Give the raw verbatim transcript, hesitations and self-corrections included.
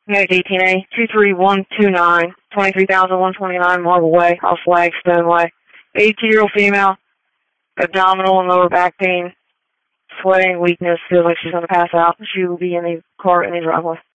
United eighteen A, two three one two nine, twenty-three thousand one hundred twenty-nine Marble Way, off Flagstone Way. eighty-two-year-old female, abdominal and lower back pain, sweating, weakness, feels like she's going to pass out. She will be in the car in the driveway.